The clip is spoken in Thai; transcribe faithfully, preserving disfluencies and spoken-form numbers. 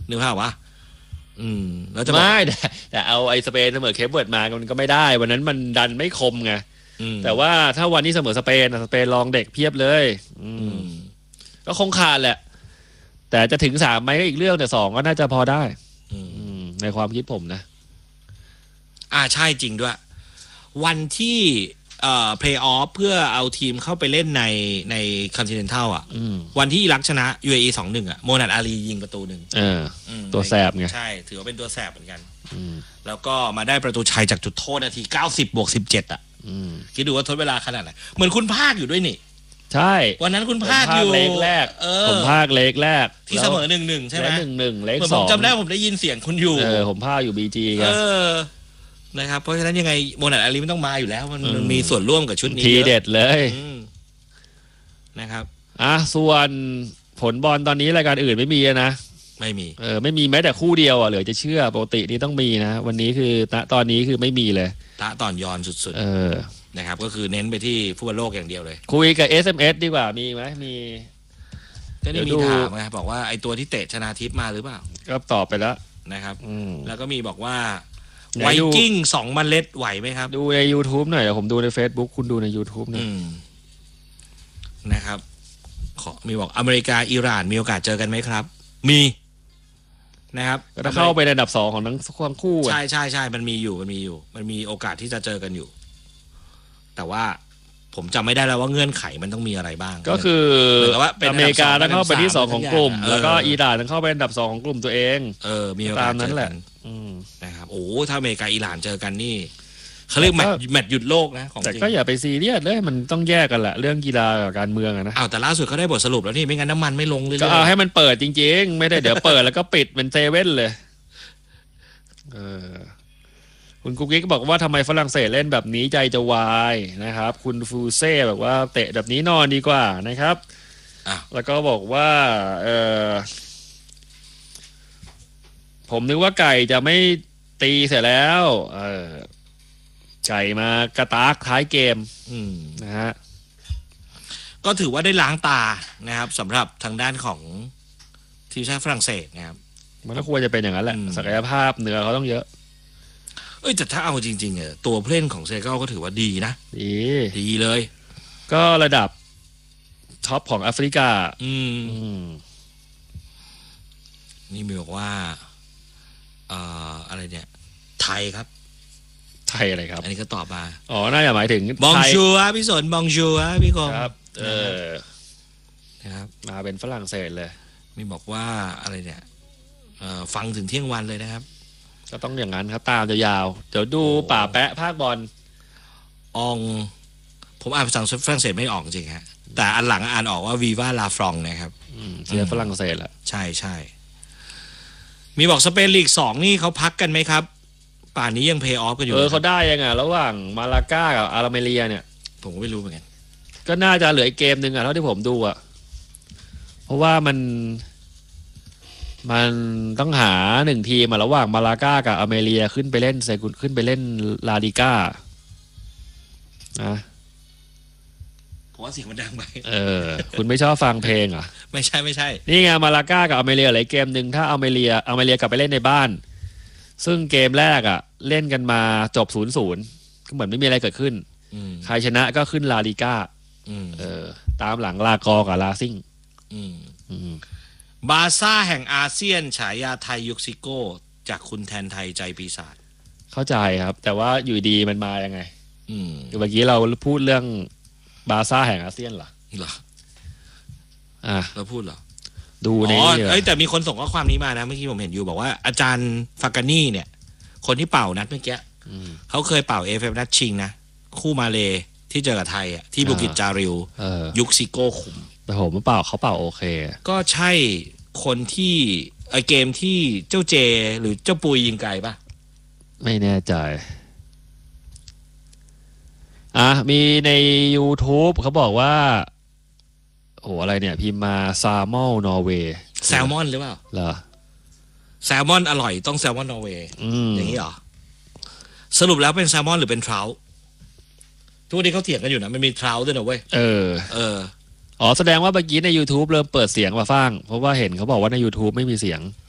นึกภาพวะอืมแล้วจะไม่แต่แต่เอาไอ้สเปนเสมอเคปเวิร์ดมามันก็ไม่ได้วันนั้นมันดันไม่คมไงแต่ว่าถ้าวันนี้เสมอสเปนสเปนลองเด็กเพียบเลยอืมก็คงขาดแหละแต่จะถึงสามไหมก็อีกเรื่องแต่สองก็น่าจะพอได้ในความคิดผมนะอ่าใช่จริงด้วยวันที่เอ่อเพลย์ออฟเพื่อเอาทีมเข้าไปเล่นในในคอนติเนนทัลอ่ะวันที่อิรักชนะ ยู เอ อี สองหนึ่ง อ่ะโมนัดอาลียิงประตูหนึ่งตัวแสบไงใช่ถือว่าเป็นตัวแสบเหมือนกันแล้วก็มาได้ประตูชัยจากจุดโทษนาทีเก้าสิบบวกสิบเจ็ดอ่ะคิดดูว่าทดเวลาขนาดไหนเหมือนคุณภาคอยู่ด้วยนี่ใช่วันนั้นคุณภาคอยู่เล็กแรกผมภาคเล็กแรกที่เสมอหนึ่งหนึ่งใช่ไหมหนึ่งหนึ่งเล็กสองผมจำได้ผมได้ยินเสียงคุณอยู่เออผมภาคอยู่บีจีกันนะครับเพราะฉะนั้นยังไงโมนัดอาลีไม่ต้องมาอยู่แล้วมันมีส่วนร่วมกับชุดนี้ทีเด็ดเลยนะครับอ่ะส่วนผลบอลตอนนี้รายการอื่นไม่มีนะไม่มีเออไม่มีแม้แต่คู่เดียวอ่ะเหลือจะเชื่อปกตินี่ต้องมีนะวันนี้คือณตอนนี้คือไม่มีเลยตะตอนย้อนสุดๆเออนะครับก็คือเน้นไปที่ฟุตบอลโลกอย่างเดียวเลยคุยกับ เอส เอ็ม เอส ดีกว่ามีไหมมีก็ได้มีถามไงบอกว่าไอ้ตัวที่เตะชนาทิพย์มาหรือเปล่าก็ตอบไปแล้วนะครับแล้วก็มีบอกว่าไวกิ้งสองเมล็ดไหวไหมครับดูใน YouTube หน่อยเดี๋ยวผมดูใน Facebook คุณดูใน YouTube หน่อยนะครับขอมีบอกอเมริกาอิหร่านมีโอกาสเจอกันไหมครับมีนะครับถ้าเข้าไปในอันดับสองของทั้งคู่ใช่ใช่ใช่มันมีอยู่มันมีอยู่มันมีโอกาสที่จะเจอกันอยู่แต่ว่าผมจำไม่ได้แล้วว่าเงื่อนไขมันต้องมีอะไรบ้างก็คืออเมริกาต้องเข้าไปที่สองของกลุ่มแล้วก็อิหร่านต้องเข้าไปอันดับสองของกลุ่มตัวเองเออมีโอกาสนั้นแหละนะครับโอ้ถ้าอเมริกาอิหร่านเจอกันนี่เขาเรียกแมตช์แมตช์หยุดโลกนะของจริงแต่ก็อย่าไปซีเรียสเลยมันต้องแยกกันแหละเรื่องกีฬากับการเมืองนะอ้าวแต่ล่าสุดเขาได้บทสรุปแล้วนี่ไม่งั้นน้ำมันไม่ลงเลยก็เอาให้มันเปิดจริงๆไม่ได้เดี๋ยวเปิดแล้วก็ปิดเป็นเซเว่นเลยเออคุณกุ๊กกิ๊กบอกว่าทำไมฝรั่งเศสเล่นแบบนี้ใจจะวายนะครับคุณฟูเซ่บอกว่าเตะแบบนี้นอนดีกว่านะครับแล้วก็บอกว่าเออผมนึกว่าไก่จะไม่ตีเสร็จแล้วเออไก่มากระตากท้ายเกมนะฮะก็ถือว่าได้ล้างตานะครับสำหรับทางด้านของทีมชาติฝรั่งเศสนะครับมันก็ควรจะเป็นอย่างนั้นแหละศักยภาพเหนือเขาต้องเยอะเอ้ยแต่ถ้าเอาจริงๆเนี่ยตัวผู้เล่นของเซเกิลก็ถือว่าดีนะดีดีเลยก็ระดับท็อปของแอฟริกาอืมนี่มีบอกว่าเอ่ออะไรเนี่ยไทยครับไทยอะไรครับอันนี้ก็ตอบมาอ๋อน่าจะหมายถึงบองชัวพี่สนบองชัวพี่กองครับเออนะครับมาเป็นฝรั่งเศสเลยมีบอกว่าอะไรเนี่ยเอ่อฟังถึงเที่ยงวันเลยนะครับก็ต้องอย่างนั้นครับตามยาวๆเดี๋ยวดูป่าแปะภาคบอลอองผมอ่านภาษาฝรั่งเศสไม่ออกจริงฮะแต่อันหลังอ่านออกว่าวีวาลาฟรองนะครับเชียร์ฝรั่งเศสแหละใช่ใช่มีบอกสเปนลีกสองนี่เขาพักกันไหมครับป่านนี้ยังเพย์ออฟกันอยู่เออเขาได้ยังไงระหว่างมาลาก้ากับอาราเมเลียเนี่ยผมก็ไม่รู้เหมือนกันก็น่าจะเหลืออีกเกมหนึ่งอะเท่าที่ผมดูอะเพราะว่ามันมันต้องหาหนึ่งทีมาระหว่างมาลาก้ากับอเมเลียขึ้นไปเล่นเซกุนขึ้นไปเล่นลาลิก้านะผมว่าเสียงมันดังไปเออคุณไม่ชอบฟังเพลงเหรอไม่ใช่ไม่ใช่นี่ไงมาลาก้ากับอเมเลียเหลือเกมหนึ่งถ้าอเมเลียอเมเลียกลับไปเล่นในบ้านซึ่งเกมแรกอ่ะเล่นกันมาจบศูนย์ศูนย์ก็เหมือนไม่มีอะไรเกิดขึ้นใครชนะก็ขึ้นลาลิก้าเออตามหลังลากอกับลาซิ่งบาซ่าแห่งอาเซียนฉายาไทยยุคซิโก้จากคุณแทนไทยใจปีศาจเข้าใจครับแต่ว่าอยู่ดีมันมายังไงคือเมื่อกี้เราพูดเรื่องบาซ่าแห่งอาเซียนเหรอเหรออ่ะเราพูดเหรอดูในเอ้ยแต่มีคนส่งข้อความนี้มานะเมื่อกี้ผมเห็นอยู่บอกว่าอาจารย์ฟากานี่เนี่ยคนที่เป่านัดเมื่อกี้เขาเคยเป่าเอฟเอฟนัดชิงนะคู่มาเลที่เจอกับไทยอ่ะที่บุกิจจาริวยุคซิโก้คุมแต่ผมเป่าเขาเป่าโอเคก็ใช่คนที่ไอเกมที่เจ้าเจหรือเจ้าปุยยิงไกลป่ะไม่แน่ใจอ่ะมีใน YouTube เขาบอกว่าโอ้อะไรเนี่ยพิมพ์มาซาลมอนนอร์เวย์แซลมอนหรือเปล่าเหรอแซลมอนอร่อยต้องแซลมอนนอร์เวย์อย่างนี้เหรอสรุปแล้วเป็นแซลมอนหรือเป็นทราวทุกวันนี้เขาเถียงกันอยู่นะมันมีทราวด้วยนะเว้ยเออเอออ๋อแสดงว่าเมื่อกี้ใน YouTube เริ่มเปิดเสียงมาฟังเพราะว่าเห็นเขาบอกว่าใน YouTube ไม่มีเสียง